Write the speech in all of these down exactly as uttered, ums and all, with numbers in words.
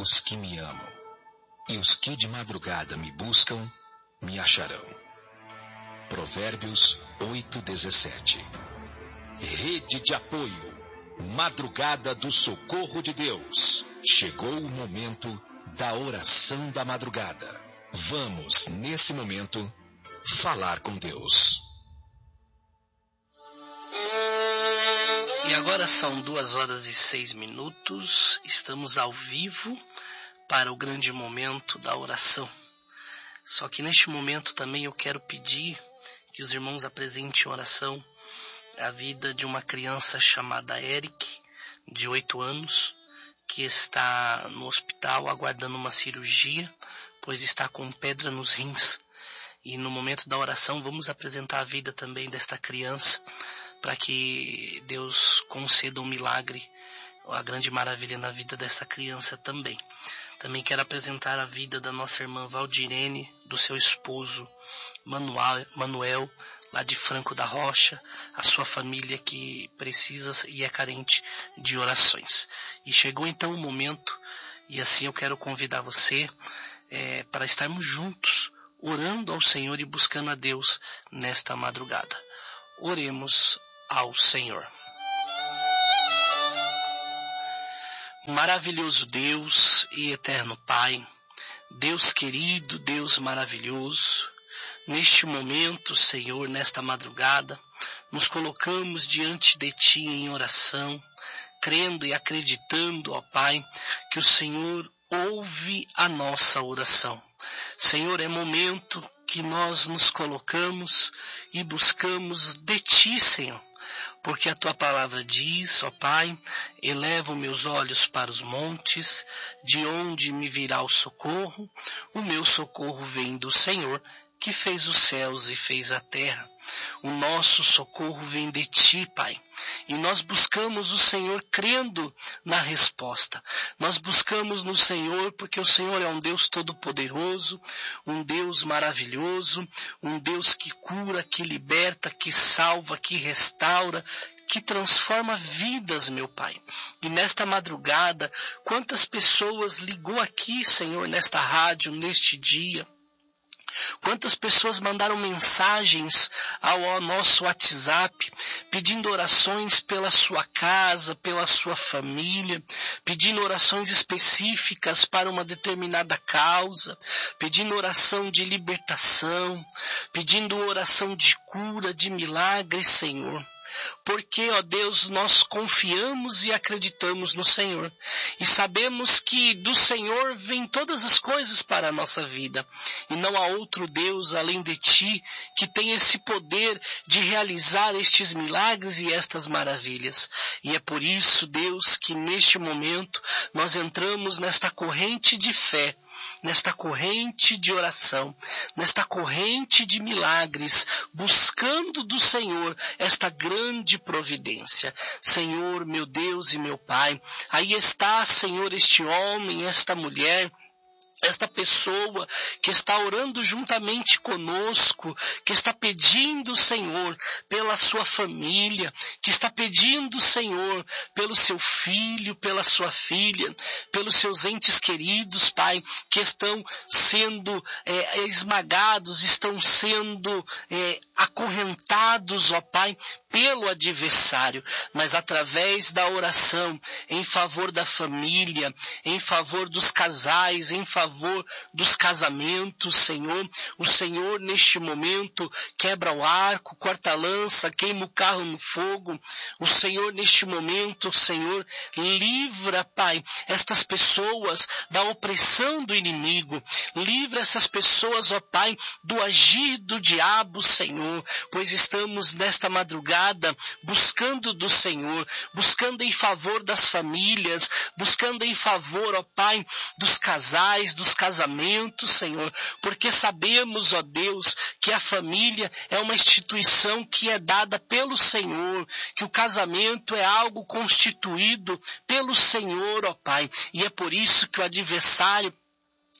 os que me amam, e os que de madrugada me buscam, me acharão. Provérbios oito, dezessete. Rede de apoio, madrugada do socorro de Deus. Chegou o momento da oração da madrugada. Vamos, nesse momento, falar com Deus. E agora são duas horas e seis minutos. Estamos ao vivo para o grande momento da oração. Só que neste momento também eu quero pedir que os irmãos apresentem em oração a vida de uma criança chamada Eric, de oito anos, que está no hospital aguardando uma cirurgia, pois está com pedra nos rins. E no momento da oração vamos apresentar a vida também desta criança, para que Deus conceda um milagre, a grande maravilha na vida dessa criança também. Também quero apresentar a vida da nossa irmã Valdirene, do seu esposo Manuel, Manuel, lá de Franco da Rocha, a sua família que precisa e é carente de orações. E chegou então o momento, e assim eu quero convidar você é, para estarmos juntos, orando ao Senhor e buscando a Deus nesta madrugada. Oremos ao Senhor. Maravilhoso Deus e eterno Pai, Deus querido, Deus maravilhoso, neste momento, Senhor, nesta madrugada, nos colocamos diante de Ti em oração, crendo e acreditando, ó Pai, que o Senhor ouve a nossa oração. Senhor, é momento que nós nos colocamos e buscamos de Ti, Senhor. Porque a Tua palavra diz, ó Pai, elevo meus olhos para os montes, de onde me virá o socorro? O meu socorro vem do Senhor, que fez os céus e fez a terra. O nosso socorro vem de Ti, Pai. E nós buscamos o Senhor crendo na resposta. Nós buscamos no Senhor porque o Senhor é um Deus todo-poderoso, um Deus maravilhoso, um Deus que cura, que liberta, que salva, que restaura, que transforma vidas, meu Pai. E nesta madrugada, quantas pessoas ligou aqui, Senhor, nesta rádio, neste dia? Quantas pessoas mandaram mensagens ao, ao nosso WhatsApp, pedindo orações pela sua casa, pela sua família, pedindo orações específicas para uma determinada causa, pedindo oração de libertação, pedindo oração de cura, de milagre, Senhor. Porque, ó Deus, nós confiamos e acreditamos no Senhor. E sabemos que do Senhor vêm todas as coisas para a nossa vida. E não há outro Deus além de Ti que tem esse poder de realizar estes milagres e estas maravilhas. E é por isso, Deus, que neste momento nós entramos nesta corrente de fé, nesta corrente de oração, nesta corrente de milagres, buscando do Senhor esta grande providência. Senhor, meu Deus e meu Pai, aí está, Senhor, este homem, esta mulher, esta pessoa que está orando juntamente conosco, que está pedindo, Senhor, pela sua família, que está pedindo, Senhor, pelo seu filho, pela sua filha, pelos seus entes queridos, Pai, que estão sendo é, esmagados, estão sendo é, acorrentados, ó Pai, pelo adversário, mas através da oração em favor da família, em favor dos casais, em favor dos casamentos, Senhor, o Senhor neste momento quebra o arco, corta a lança, queima o carro no fogo, o Senhor neste momento, Senhor, livra, Pai, estas pessoas da opressão do inimigo, livra essas pessoas, ó Pai, do agir do diabo, Senhor, pois estamos nesta madrugada buscando do Senhor, buscando em favor das famílias, buscando em favor, ó Pai, dos casais, dos casamentos, Senhor, porque sabemos, ó Deus, que a família é uma instituição que é dada pelo Senhor, que o casamento é algo constituído pelo Senhor, ó Pai, e é por isso que o adversário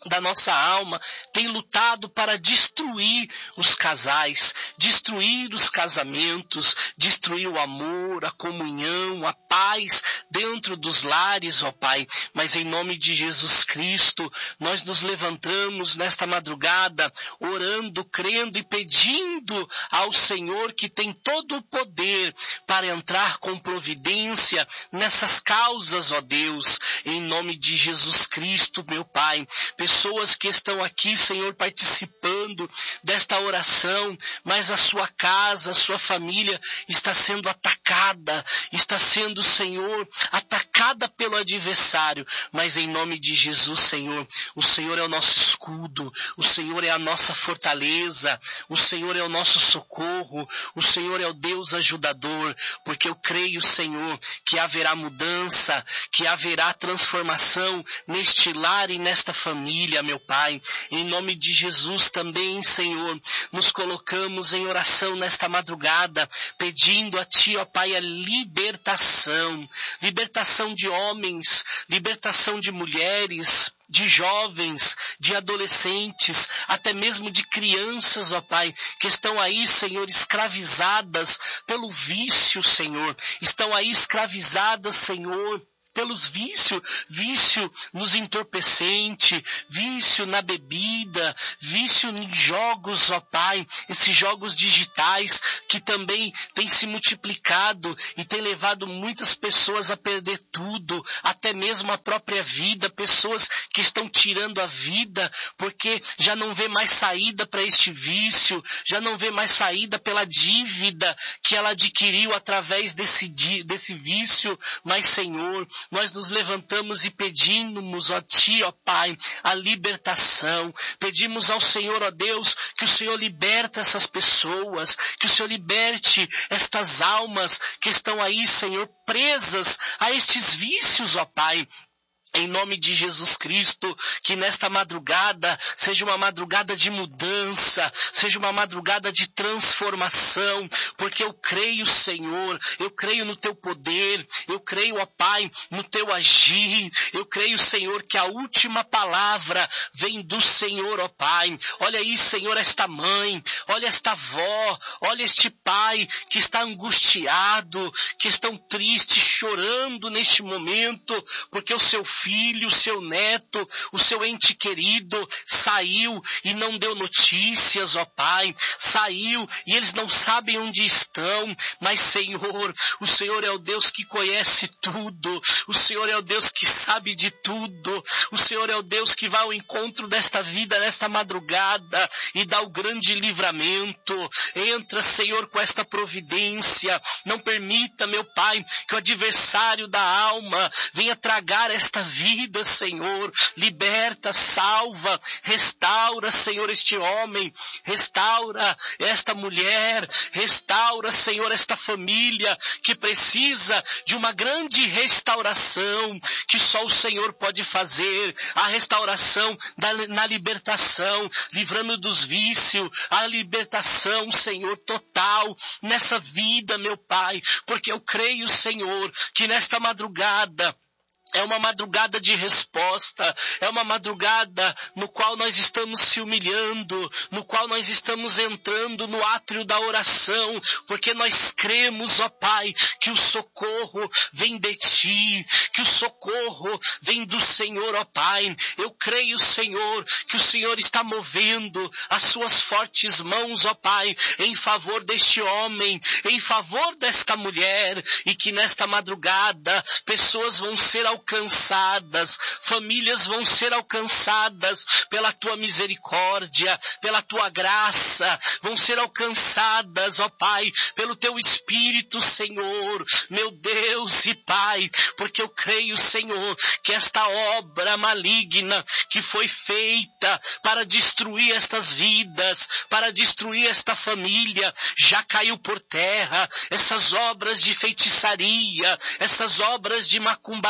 da nossa alma tem lutado para destruir os casais, destruir os casamentos, destruir o amor, a comunhão, a paz dentro dos lares, ó Pai. Mas em nome de Jesus Cristo, nós nos levantamos nesta madrugada, orando, crendo e pedindo ao Senhor, que tem todo o poder para entrar com providência nessas causas, ó Deus, em nome de Jesus Cristo, meu Pai. Pessoas que estão aqui, Senhor, participando desta oração, mas a sua casa, a sua família está sendo atacada, está sendo, Senhor, atacada pelo adversário, mas em nome de Jesus, Senhor, o Senhor é o nosso escudo, o Senhor é a nossa fortaleza, o Senhor é o nosso socorro, o Senhor é o Deus ajudador, porque eu creio, Senhor, que haverá mudança, que haverá transformação neste lar e nesta família, meu Pai. Em nome de Jesus também, Senhor, nos colocamos em oração nesta madrugada, pedindo a Ti, ó Pai, a libertação, libertação de homens, libertação de mulheres, de jovens, de adolescentes, até mesmo de crianças, ó Pai, que estão aí, Senhor, escravizadas pelo vício, Senhor, estão aí escravizadas, Senhor, pelos vícios, vício nos entorpecentes, vício na bebida, vício em jogos, ó Pai, esses jogos digitais que também têm se multiplicado e têm levado muitas pessoas a perder tudo, até mesmo a própria vida, pessoas que estão tirando a vida porque já não vê mais saída para este vício, já não vê mais saída pela dívida que ela adquiriu através desse, desse vício, mas Senhor, nós nos levantamos e pedimos a Ti, ó Pai, a libertação. Pedimos ao Senhor, ó Deus, que o Senhor liberta essas pessoas, que o Senhor liberte estas almas que estão aí, Senhor, presas a estes vícios, ó Pai. Em nome de Jesus Cristo, que nesta madrugada seja uma madrugada de mudança, seja uma madrugada de transformação, porque eu creio, Senhor, eu creio no Teu poder, eu creio, ó Pai, no Teu agir, eu creio, Senhor, que a última palavra vem do Senhor, ó Pai. Olha aí, Senhor, esta mãe, olha esta avó, olha este pai que está angustiado, que estão tristes, chorando neste momento, porque o seu filho, o seu neto, o seu ente querido saiu e não deu notícias, ó Pai, saiu e eles não sabem onde estão, mas Senhor, o Senhor é o Deus que conhece tudo, o Senhor é o Deus que sabe de tudo, o Senhor é o Deus que vai ao encontro desta vida, nesta madrugada e dá o grande livramento. Entra, Senhor, com esta providência, não permita, meu Pai, que o adversário da alma venha tragar esta vida, Senhor, liberta, salva, restaura, Senhor, este homem, restaura esta mulher, restaura, Senhor, esta família que precisa de uma grande restauração que só o Senhor pode fazer, a restauração da, na libertação, livrando dos vícios, a libertação, Senhor, total nessa vida, meu Pai, porque eu creio, Senhor, que nesta madrugada é uma madrugada de resposta, é uma madrugada no qual nós estamos se humilhando, no qual nós estamos entrando no átrio da oração, porque nós cremos, ó Pai, que o socorro vem de Ti, que o socorro vem do Senhor, ó Pai. Eu creio, Senhor, que o Senhor está movendo as Suas fortes mãos, ó Pai, em favor deste homem, em favor desta mulher, e que nesta madrugada pessoas vão ser alcançadas, alcançadas, famílias vão ser alcançadas pela Tua misericórdia, pela Tua graça, vão ser alcançadas, ó Pai, pelo Teu Espírito, Senhor, meu Deus e Pai, porque eu creio, Senhor, que esta obra maligna que foi feita para destruir estas vidas, para destruir esta família, já caiu por terra. Essas obras de feitiçaria, essas obras de macumbaria,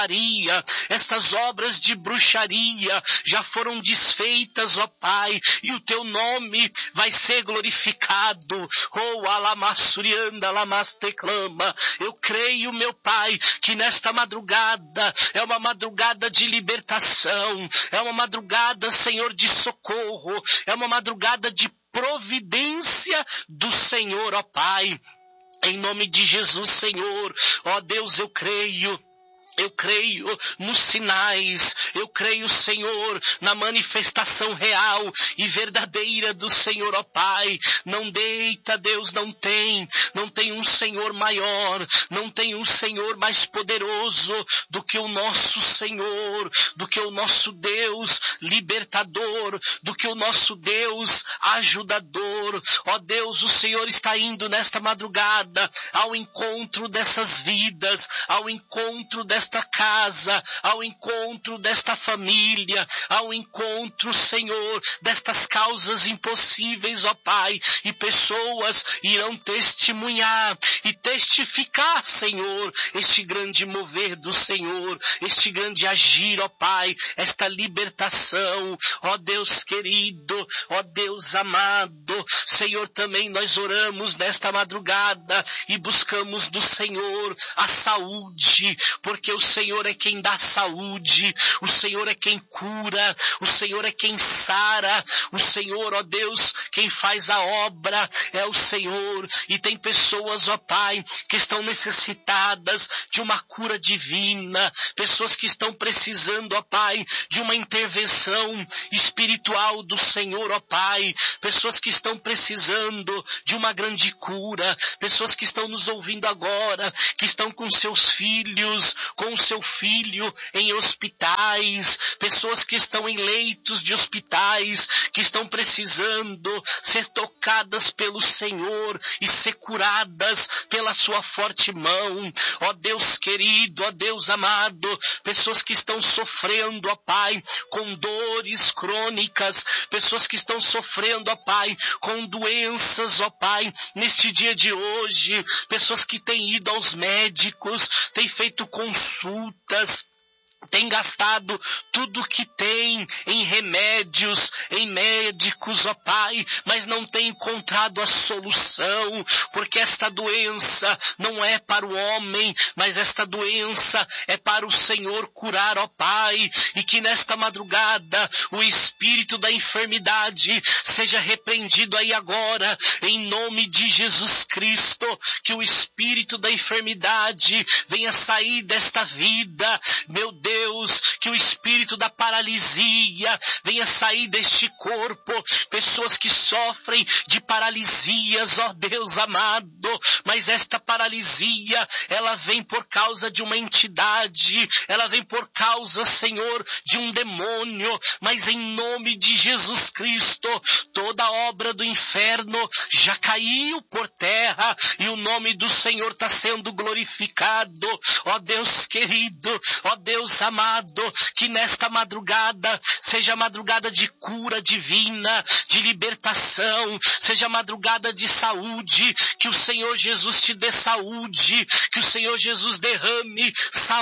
aleluia. Estas obras de bruxaria já foram desfeitas, ó Pai, e o teu nome vai ser glorificado. Oh, alamassurianda, alamasteclama. Eu creio, meu Pai, que nesta madrugada é uma madrugada de libertação, é uma madrugada, Senhor, de socorro, é uma madrugada de providência do Senhor, ó Pai. Em nome de Jesus, Senhor, ó Deus, eu creio. Eu creio nos sinais, eu creio, Senhor, na manifestação real e verdadeira do Senhor, ó Pai. Não deita, Deus, não tem, não tem um Senhor maior, não tem um Senhor mais poderoso do que o nosso Senhor, do que o nosso Deus libertador, do que o nosso Deus ajudador. Ó Deus, o Senhor está indo nesta madrugada ao encontro dessas vidas, ao encontro dessas esta casa, ao encontro desta família, ao encontro, Senhor, destas causas impossíveis, ó Pai, e pessoas irão testemunhar e testificar, Senhor, este grande mover do Senhor, este grande agir, ó Pai, esta libertação, ó Deus querido, ó Deus amado. Senhor, também nós oramos nesta madrugada e buscamos do Senhor a saúde, porque o Senhor é quem dá saúde, o Senhor é quem cura, o Senhor é quem sara, o Senhor, ó Deus, quem faz a obra é o Senhor. E tem pessoas, ó Pai, que estão necessitadas de uma cura divina, pessoas que estão precisando, ó Pai, de uma intervenção espiritual do Senhor, ó Pai, pessoas que estão precisando de uma grande cura, pessoas que estão nos ouvindo agora, que estão com seus filhos, com o seu filho em hospitais, pessoas que estão em leitos de hospitais, que estão precisando ser tocadas pelo Senhor e ser curadas pela sua forte mão. Ó Deus querido, ó Deus amado, pessoas que estão sofrendo, ó Pai, com dores crônicas, pessoas que estão sofrendo, ó Pai, com doenças, ó Pai, neste dia de hoje, pessoas que têm ido aos médicos, têm feito consultas, tem gastado tudo que tem em remédios, em médicos, ó Pai, mas não tem encontrado a solução, porque esta doença não é para o homem, mas esta doença é para o Senhor curar, ó Pai, e que nesta madrugada o espírito da enfermidade seja repreendido aí agora, em nome de Jesus Cristo, que o espírito da enfermidade venha sair desta vida, meu Deus, Deus, que o espírito da paralisia venha sair deste corpo, pessoas que sofrem de paralisias, ó Deus amado, mas esta paralisia, ela vem por causa de uma entidade, ela vem por causa, Senhor, de um demônio, mas em nome de Jesus Cristo, toda obra do inferno já caiu por terra e o nome do Senhor está sendo glorificado, ó Deus querido, ó Deus amado, que nesta madrugada seja madrugada de cura divina, de libertação, seja madrugada de saúde, que o Senhor Jesus te dê saúde, que o Senhor Jesus derrame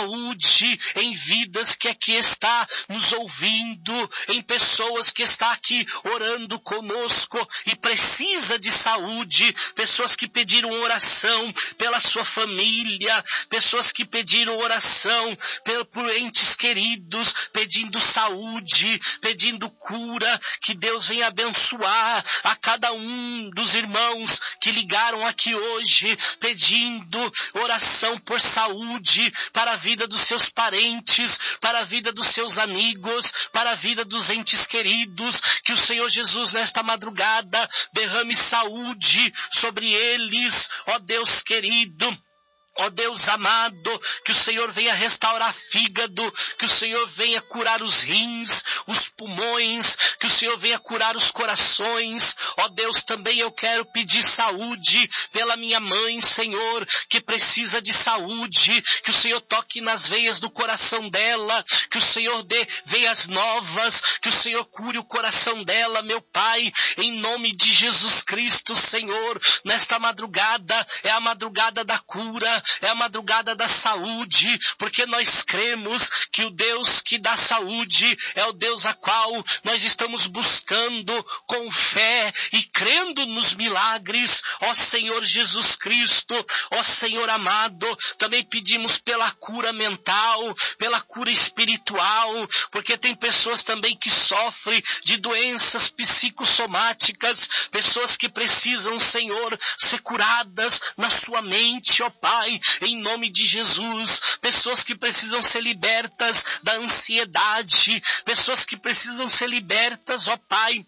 saúde em vidas que aqui está nos ouvindo, em pessoas que está aqui orando conosco e precisa de saúde, pessoas que pediram oração pela sua família, pessoas que pediram oração por entes queridos, pedindo saúde, pedindo cura, que Deus venha abençoar a cada um dos irmãos que ligaram aqui hoje, pedindo oração por saúde, para a vida dos seus parentes, para a vida dos seus amigos, para a vida dos entes queridos, que o Senhor Jesus nesta madrugada derrame saúde sobre eles, ó Deus querido. Ó Deus amado, que o Senhor venha restaurar fígado, que o Senhor venha curar os rins, os pulmões, que o Senhor venha curar os corações. Ó Deus, também eu quero pedir saúde pela minha mãe, Senhor, que precisa de saúde, que o Senhor toque nas veias do coração dela, que o Senhor dê veias novas, que o Senhor cure o coração dela, meu Pai, em nome de Jesus Cristo, Senhor. Nesta madrugada é a madrugada da cura, é a madrugada da saúde, porque nós cremos que o Deus que dá saúde é o Deus a qual nós estamos buscando com fé e crendo nos milagres, ó Senhor Jesus Cristo, ó Senhor amado. Também pedimos pela cura mental, pela cura espiritual, porque tem pessoas também que sofrem de doenças psicossomáticas, pessoas que precisam, Senhor, ser curadas na sua mente, ó Pai, em nome de Jesus, pessoas que precisam ser libertas da ansiedade, pessoas que precisam ser libertas, ó Pai,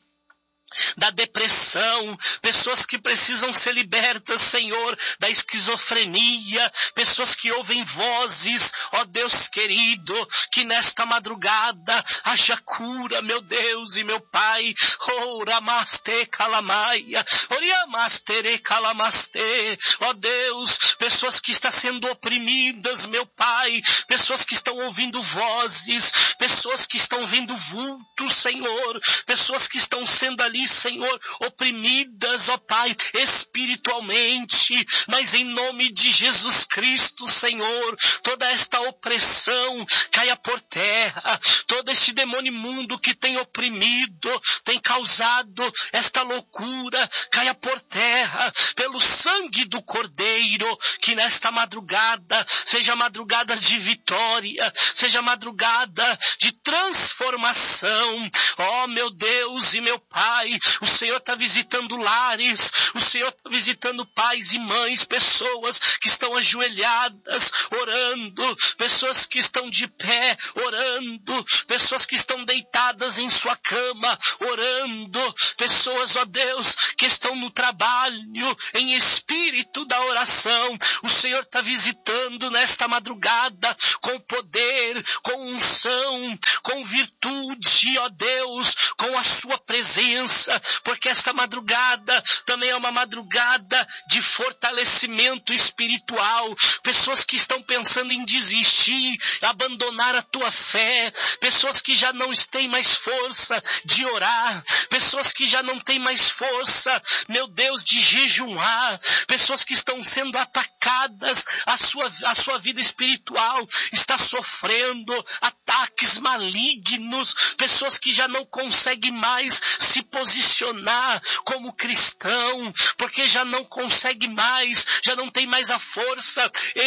da depressão, pessoas que precisam ser libertas, Senhor, da esquizofrenia, pessoas que ouvem vozes, ó Deus querido, que nesta madrugada haja cura, meu Deus e meu Pai. Oh, Ramaste Kalamaia, Oriamastere Kalamaste, ó Deus, pessoas que estão sendo oprimidas, meu Pai, pessoas que estão ouvindo vozes, pessoas que estão vendo vultos, Senhor, pessoas que estão sendo ali, Senhor, oprimidas, ó Pai, espiritualmente, mas em nome de Jesus Cristo, Senhor, toda esta opressão caia por terra, todo este demônio imundo que tem oprimido, tem causado esta loucura, caia por terra, pelo sangue do Cordeiro, que nesta madrugada seja madrugada de vitória, seja madrugada de transformação, ó meu Deus e meu Pai. O Senhor está visitando lares, o Senhor está visitando pais e mães, pessoas que estão ajoelhadas, orando, pessoas que estão de pé, orando, pessoas que estão deitadas em sua cama, orando, pessoas, ó Deus, que estão no trabalho, em espírito da oração. O Senhor está visitando nesta madrugada, com poder, com unção, com virtude, ó Deus, com a sua presença, porque esta madrugada também é uma madrugada de fortalecimento espiritual. Pessoas que estão pensando em desistir, abandonar a tua fé, pessoas que já não têm mais força de orar, pessoas que já não têm mais força, meu Deus, de jejuar, pessoas que estão sendo atacadas, a sua, a sua vida espiritual está sofrendo ataques malignos, pessoas que já não conseguem mais se posicionar como cristão, porque já não consegue mais, já não tem mais a força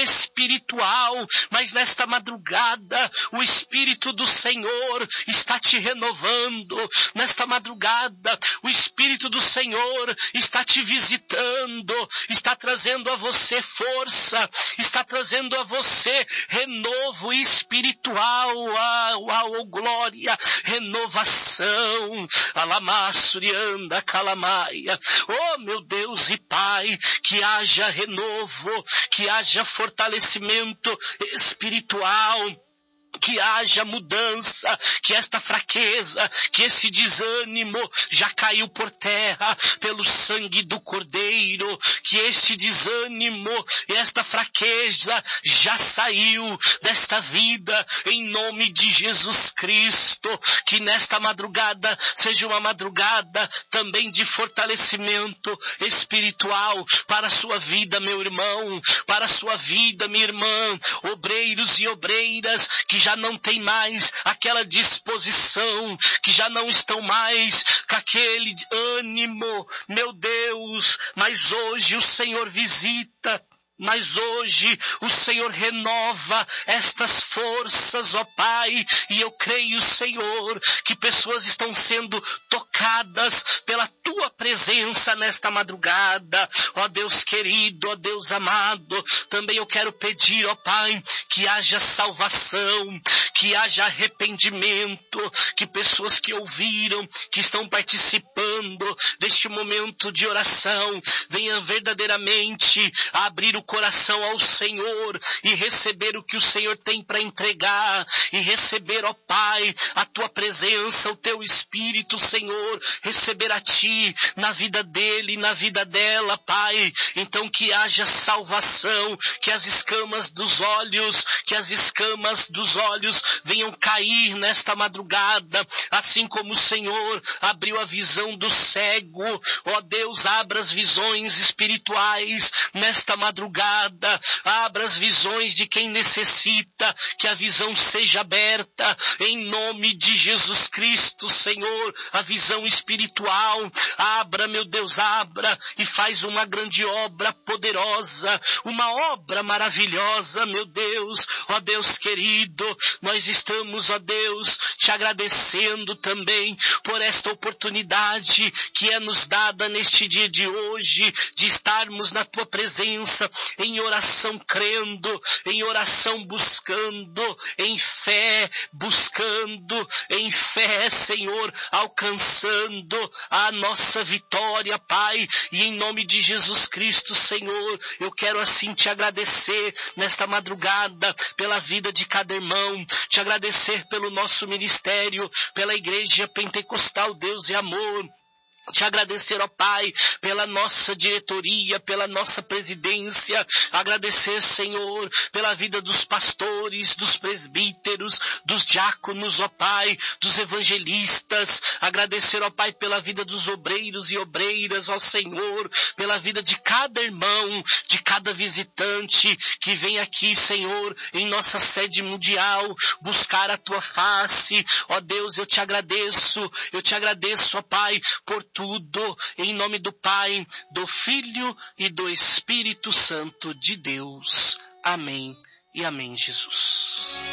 espiritual, mas nesta madrugada o Espírito do Senhor está te renovando, nesta madrugada o Espírito do Senhor está te visitando, está trazendo a você força, está trazendo a você renovo espiritual, uau, uau, glória, renovação, Alamassurianda Calamaia. Oh meu Deus e Pai, que haja renovo, que haja fortalecimento espiritual, que haja mudança, que esta fraqueza, que esse desânimo já caiu por terra pelo sangue do Cordeiro, que este desânimo e esta fraqueza já saiu desta vida em nome de Jesus Cristo, que nesta madrugada seja uma madrugada também de fortalecimento espiritual para a sua vida, meu irmão, para a sua vida, minha irmã, obreiros e obreiras que já não tem mais aquela disposição, que já não estão mais com aquele ânimo, meu Deus, mas hoje o Senhor visita, mas hoje o Senhor renova estas forças, ó Pai, e eu creio, Senhor, que pessoas estão sendo tocadas pela Tua presença nesta madrugada, ó Deus querido, ó Deus amado. Também eu quero pedir, ó Pai, que haja salvação, que haja arrependimento, que pessoas que ouviram, que estão participando deste momento de oração, venham verdadeiramente a abrir o coração ao Senhor e receber o que o Senhor tem para entregar, e receber, ó Pai, a Tua presença, o Teu Espírito, Senhor, receber a Ti na vida dele, na vida dela, Pai. Então que haja salvação, que as escamas dos olhos, que as escamas dos olhos venham cair nesta madrugada, assim como o Senhor abriu a visão dos cego. Ó Deus, abra as visões espirituais nesta madrugada. Abra as visões de quem necessita que a visão seja aberta. Em nome de Jesus Cristo, Senhor, a visão espiritual. Abra, meu Deus, abra e faz uma grande obra poderosa, uma obra maravilhosa, meu Deus. Ó Deus querido, nós estamos, ó Deus, te agradecendo também por esta oportunidade que é nos dada neste dia de hoje, de estarmos na tua presença, em oração crendo, em oração buscando, em fé buscando, em fé, Senhor, alcançando a nossa vitória, Pai, e em nome de Jesus Cristo, Senhor, eu quero assim te agradecer nesta madrugada pela vida de cada irmão, te agradecer pelo nosso ministério, pela Igreja Pentecostal Deus e Amor. Te agradecer, ó Pai, pela nossa diretoria, pela nossa presidência. Agradecer, Senhor, pela vida dos pastores, dos presbíteros, dos diáconos, ó Pai, dos evangelistas. Agradecer, ó Pai, pela vida dos obreiros e obreiras, ó Senhor, pela vida de cada irmão, de cada visitante que vem aqui, Senhor, em nossa sede mundial, buscar a tua face. Ó Deus, eu te agradeço, eu te agradeço, ó Pai, por tudo, em nome do Pai, do Filho e do Espírito Santo de Deus. Amém e amém, Jesus.